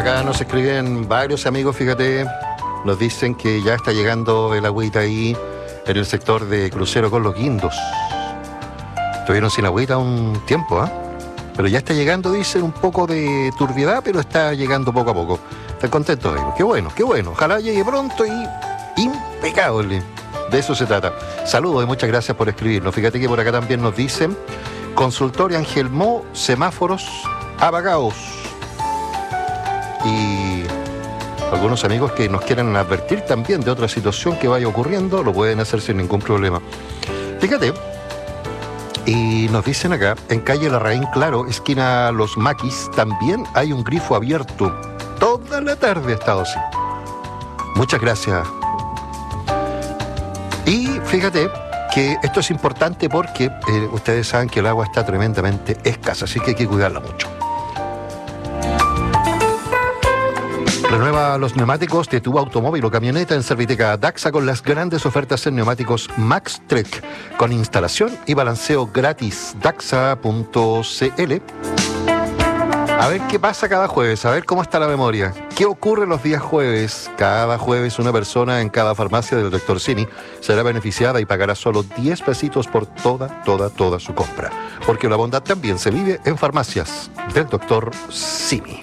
acá nos escriben varios amigos, fíjate, nos dicen que ya está llegando el agüita ahí en el sector de Crucero con los Guindos. Estuvieron sin agüita un tiempo, pero ya está llegando, dicen, un poco de turbiedad, pero está llegando poco a poco. Están contentos ellos. Qué bueno. Ojalá llegue pronto y impecable. De eso se trata. Saludos y muchas gracias por escribirnos. Fíjate que por acá también nos dicen: consultorio Angelmó, semáforos apagados. Y algunos amigos que nos quieran advertir también de otra situación que vaya ocurriendo, lo pueden hacer sin ningún problema. Fíjate, y nos dicen acá, en calle Larraín Claro, esquina Los Maquis, también hay un grifo abierto. Toda la tarde ha estado así. Muchas gracias. Y fíjate que esto es importante porque ustedes saben que el agua está tremendamente escasa, así que hay que cuidarla mucho. Renueva los neumáticos de tu automóvil o camioneta en Serviteca Daxa con las grandes ofertas en neumáticos Max Trek, con instalación y balanceo gratis. Daxa.cl. A ver qué pasa cada jueves, a ver cómo está la memoria. ¿Qué ocurre los días jueves? Cada jueves una persona en cada farmacia del Dr. Simi será beneficiada y pagará solo 10 pesitos por toda su compra. Porque la bondad también se vive en farmacias del Dr. Simi.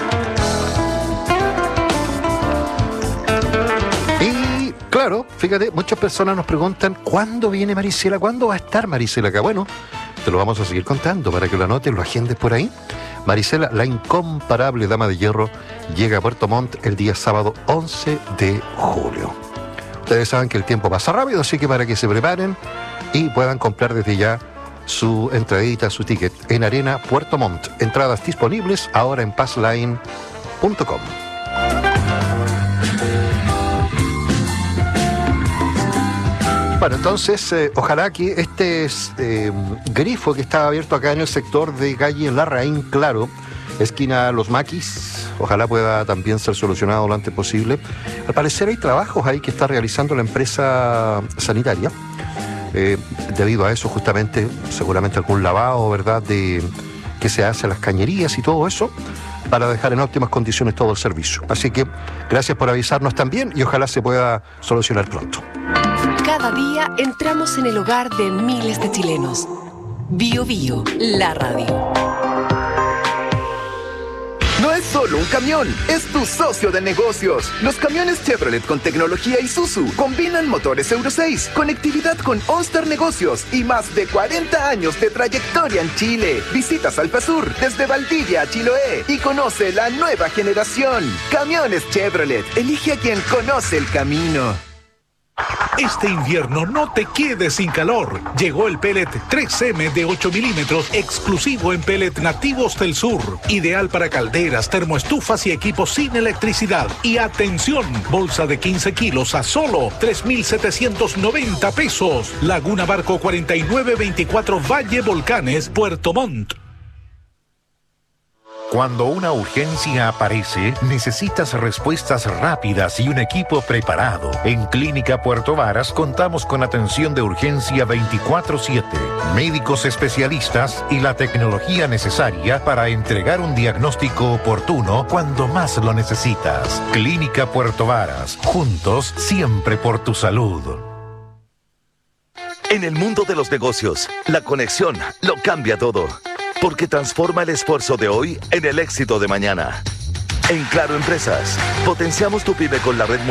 Y claro, fíjate, muchas personas nos preguntan: ¿cuándo viene Marisela? ¿Cuándo va a estar Marisela acá? Bueno, te lo vamos a seguir contando para que lo anotes, lo agendes por ahí. Marisela, la incomparable dama de hierro, llega a Puerto Montt el día sábado 11 de julio. Ustedes saben que el tiempo pasa rápido, así que para que se preparen y puedan comprar desde ya su entradita, su ticket en Arena Puerto Montt. Entradas disponibles ahora en passline.com. Bueno, entonces, ojalá que este grifo que está abierto acá en el sector de calle Larraín Claro, esquina Los Maquis, ojalá pueda también ser solucionado lo antes posible. Al parecer hay trabajos ahí que está realizando la empresa sanitaria. Debido a eso, justamente, seguramente algún lavado, ¿verdad?, que se hace a las cañerías y todo eso, para dejar en óptimas condiciones todo el servicio. Así que gracias por avisarnos también y ojalá se pueda solucionar pronto. Cada día entramos en el hogar de miles de chilenos. Bio Bio, la radio. No es solo un camión, es tu socio de negocios. Los camiones Chevrolet con tecnología Isuzu combinan motores Euro 6, conectividad con OnStar Negocios y más de 40 años de trayectoria en Chile. Visita Salpasur desde Valdivia a Chiloé y conoce la nueva generación. Camiones Chevrolet, elige a quien conoce el camino. Este invierno no te quedes sin calor. Llegó el pellet 3M de 8 milímetros exclusivo en pellet nativos del sur. Ideal para calderas, termoestufas y equipos sin electricidad. Y atención, bolsa de 15 kilos a solo 3,790 pesos. Laguna Barco 4924 Valle Volcanes, Puerto Montt. Cuando una urgencia aparece, necesitas respuestas rápidas y un equipo preparado. En Clínica Puerto Varas contamos con atención de urgencia 24/7, médicos especialistas y la tecnología necesaria para entregar un diagnóstico oportuno cuando más lo necesitas. Clínica Puerto Varas, juntos siempre por tu salud. En el mundo de los negocios, la conexión lo cambia todo. Porque transforma el esfuerzo de hoy en el éxito de mañana. En Claro Empresas, potenciamos tu pyme con la red